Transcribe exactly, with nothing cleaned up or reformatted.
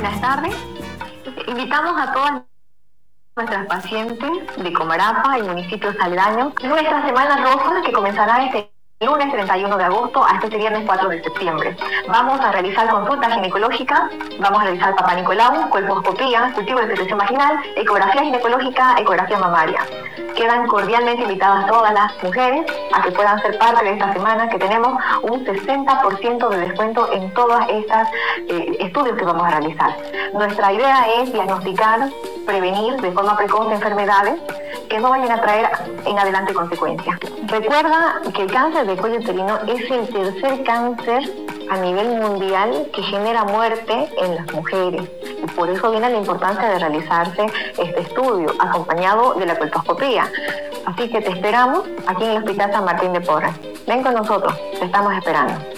buenas tardes. Invitamos a todas nuestras pacientes de Comarapa y municipios aledaños. Nuestra Semana Rosa, que comenzará este lunes treinta y uno de agosto hasta este viernes cuatro de septiembre. Vamos a realizar consultas ginecológicas, vamos a realizar Papá Nicolau, colposcopía, cultivo de secreción vaginal, ecografía ginecológica, ecografía mamaria. Quedan cordialmente invitadas todas las mujeres a que puedan ser parte de esta semana, que tenemos un sesenta por ciento de descuento en todas estas eh, estudios que vamos a realizar. Nuestra idea es diagnosticar, prevenir de forma precoz enfermedades que no vayan a traer en adelante consecuencias. Recuerda que el cáncer de cuello uterino es el tercer cáncer a nivel mundial que genera muerte en las mujeres. Y por eso viene la importancia de realizarse este estudio, acompañado de la colposcopía. Así que te esperamos aquí en el Hospital San Martín de Porres. Ven con nosotros, te estamos esperando.